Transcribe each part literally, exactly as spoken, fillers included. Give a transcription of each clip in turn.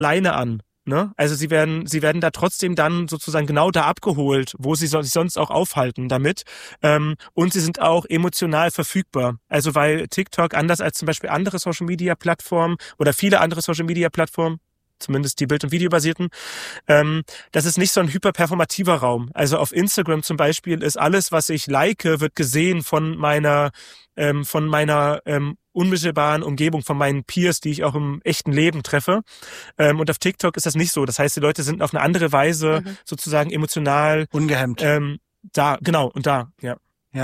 alleine an. Ne? Also sie werden, sie werden da trotzdem dann sozusagen genau da abgeholt, wo sie sich sonst auch aufhalten damit. Ähm, und sie sind auch emotional verfügbar. Also weil TikTok, anders als zum Beispiel andere Social-Media-Plattformen oder viele andere Social-Media-Plattformen, zumindest die Bild- und Videobasierten, ähm, das ist nicht so ein hyperperformativer Raum. Also auf Instagram zum Beispiel ist alles, was ich like, wird gesehen von meiner, ähm, von meiner ähm, unmittelbaren Umgebung, von meinen Peers, die ich auch im echten Leben treffe. Ähm, und auf TikTok ist das nicht so. Das heißt, die Leute sind auf eine andere Weise mhm. sozusagen emotional ungehemmt. Ähm, da, genau, und da, ja. Ja.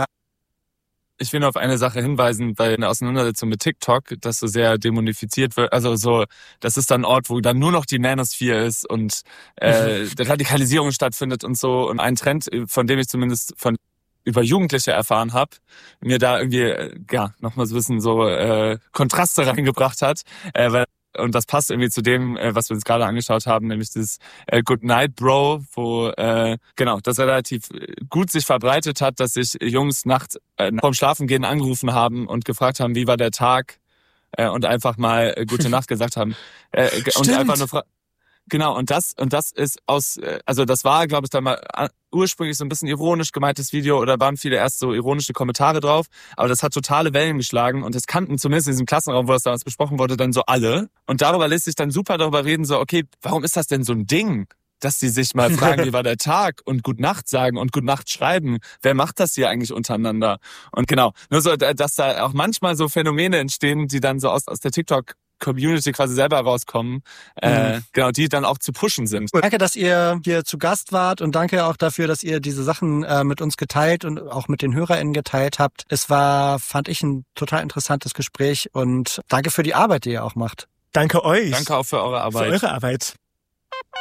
Ich will nur auf eine Sache hinweisen, bei einer Auseinandersetzung mit TikTok, dass so sehr dämonifiziert wird. Also so, das ist dann ein Ort, wo dann nur noch die Manosphere ist und äh, mhm. der Radikalisierung stattfindet und so. Und ein Trend, von dem ich zumindest von über Jugendliche erfahren habe, mir da irgendwie ja nochmal so ein bisschen so äh, Kontraste reingebracht hat, äh, weil und das passt irgendwie zu dem, äh, was wir uns gerade angeschaut haben, nämlich dieses äh, Good Night Bro, wo äh, genau das relativ gut sich verbreitet hat, dass sich Jungs nachts äh, vorm Schlafengehen angerufen haben und gefragt haben, wie war der Tag äh, und einfach mal äh, gute Nacht gesagt haben äh, und einfach nur fra- Genau, und das und das ist aus, also das war, glaube ich, dann mal ursprünglich so ein bisschen ironisch gemeintes Video oder waren viele erst so ironische Kommentare drauf, aber das hat totale Wellen geschlagen und das kannten zumindest in diesem Klassenraum, wo das damals besprochen wurde, dann so alle. Und darüber lässt sich dann super darüber reden, so okay, warum ist das denn so ein Ding, dass die sich mal fragen, wie war der Tag und Gute Nacht sagen und Gute Nacht schreiben. Wer macht das hier eigentlich untereinander? Und genau, nur so, dass da auch manchmal so Phänomene entstehen, die dann so aus, aus der TikTok Community quasi selber rauskommen, äh, mhm. genau, die dann auch zu pushen sind. Danke, dass ihr hier zu Gast wart und danke auch dafür, dass ihr diese Sachen äh, mit uns geteilt und auch mit den HörerInnen geteilt habt. Es war, fand ich, ein total interessantes Gespräch und danke für die Arbeit, die ihr auch macht. Danke euch. Danke auch für eure Arbeit. Für eure Arbeit.